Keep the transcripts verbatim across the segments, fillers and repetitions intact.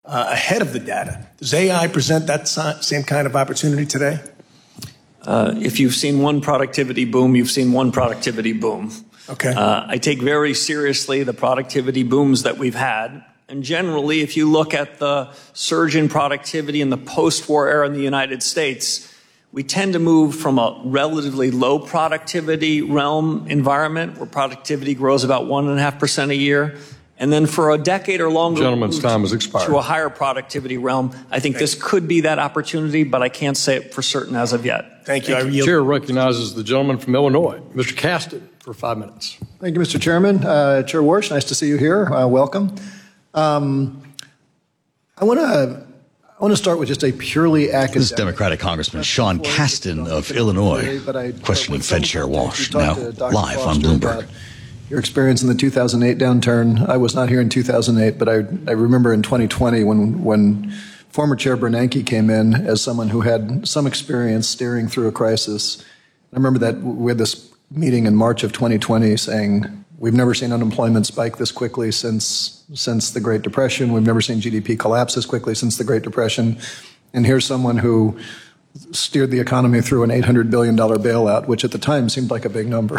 uh, ahead of the data. Does A I present that same kind of opportunity today? Uh, if you've seen one productivity boom, you've seen one productivity boom. Okay. Uh, I take very seriously the productivity booms that we've had. And generally, if you look at the surge in productivity in the post-war era in the United States, we tend to move from a relatively low productivity realm environment where productivity grows about one and a half percent a year. And then for a decade or longer, gentleman's time has expired, to a higher productivity realm. I think this could be that opportunity, but I can't say it for certain as of yet. Thank you. The chair recognizes the gentleman from Illinois, Mister Caston, for five minutes. Thank you, Mister Chairman. Uh, Chair Warsh, nice to see you here. Uh, welcome. Um, I want to I want to start with just a purely academic. This is Democratic Congressman Sean Caston of Illinois, questioning Fed Chair Walsh, now live on Bloomberg. Your experience in the two thousand eight downturn. I was not here in two thousand eight, but I, I remember in twenty twenty when, when former Chair Bernanke came in as someone who had some experience steering through a crisis. I remember that we had this meeting in March of twenty twenty saying, we've never seen unemployment spike this quickly since, since the Great Depression. We've never seen G D P collapse this quickly since the Great Depression. And here's someone who steered the economy through an eight hundred billion dollars bailout, which at the time seemed like a big number.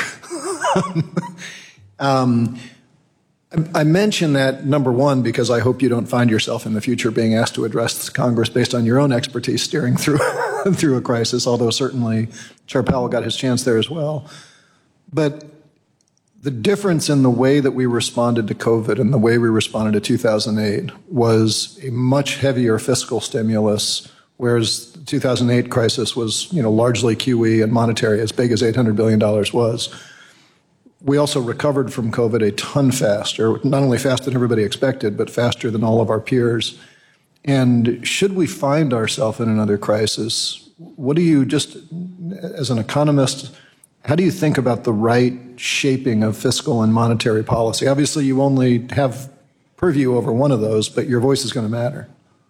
Um, I mention that, number one, because I hope you don't find yourself in the future being asked to address Congress based on your own expertise steering through through a crisis, although certainly Chair Powell got his chance there as well. But the difference in the way that we responded to COVID and the way we responded to two thousand eight was a much heavier fiscal stimulus, whereas the two thousand eight crisis was, you know, largely Q E and monetary, as big as eight hundred billion dollars was. We also recovered from COVID a ton faster, not only faster than everybody expected, but faster than all of our peers. And should we find ourselves in another crisis, what do you, just as an economist, how do you think about the right shaping of fiscal and monetary policy? Obviously, you only have purview over one of those, but your voice is going to matter.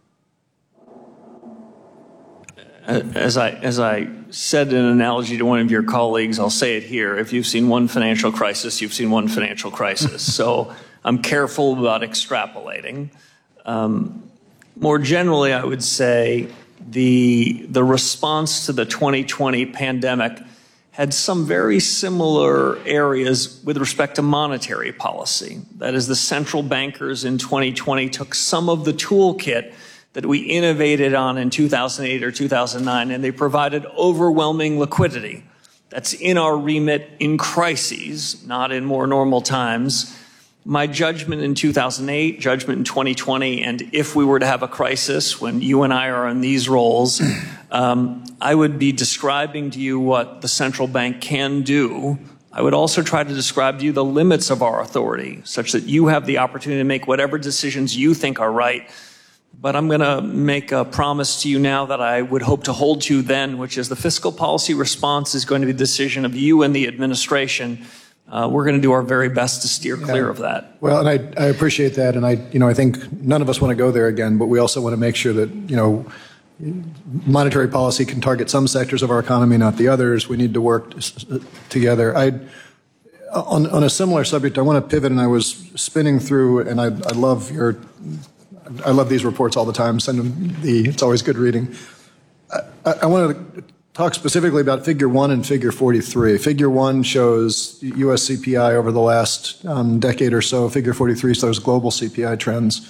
As I, as I said in an analogy to one of your colleagues, I'll say it here. If you've seen one financial crisis, you've seen one financial crisis. So I'm careful about extrapolating. Um, more generally, I would say the, the response to the twenty twenty pandemic had some very similar areas with respect to monetary policy. That is, the central bankers in twenty twenty took some of the toolkit that we innovated on in two thousand eight or two thousand nine, and they provided overwhelming liquidity. That's in our remit in crises, not in more normal times. My judgment in two thousand eight, judgment in twenty twenty, and if we were to have a crisis when you and I are in these roles, um, I would be describing to you what the central bank can do. I would also try to describe to you the limits of our authority, such that you have the opportunity to make whatever decisions you think are right. But I'm going to make a promise to you now that I would hope to hold to then, which is the fiscal policy response is going to be the decision of you and the administration. Uh, we're going to do our very best to steer clear yeah. of that. Well, and I, I appreciate that. And I, you know, I think none of us want to go there again, but we also want to make sure that, you know, monetary policy can target some sectors of our economy, not the others. We need to work together. I, on, on a similar subject, I want to pivot, and I was spinning through, and I, I love your I love these reports all the time. Send them the, it's always good reading. I, I, I want to talk specifically about figure one and figure forty-three. Figure one shows U S C P I over the last um, decade or so. Figure forty-three shows global C P I trends.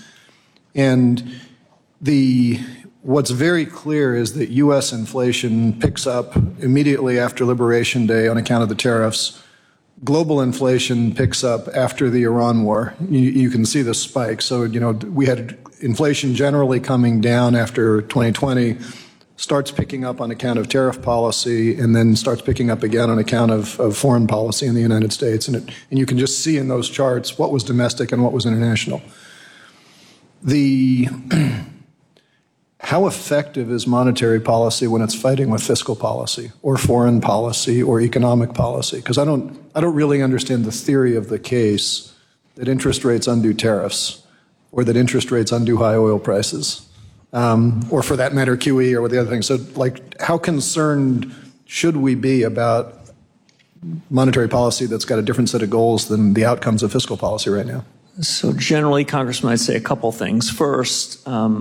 And the, what's very clear is that U S inflation picks up immediately after Liberation Day on account of the tariffs. Global inflation picks up after the Iran war. You, you can see the spike. So, you know, we had inflation generally coming down after twenty twenty, starts picking up on account of tariff policy, and then starts picking up again on account of, of foreign policy in the United States. And, it, and you can just see in those charts what was domestic and what was international. The How effective is monetary policy when it's fighting with fiscal policy or foreign policy or economic policy? Because I don't, I don't really understand the theory of the case that interest rates undo tariffs or that interest rates undo high oil prices, um, or for that matter, Q E or the other things. So, like, how concerned should we be about monetary policy that's got a different set of goals than the outcomes of fiscal policy right now? So generally, Congressman, I'd say a couple things. First, um,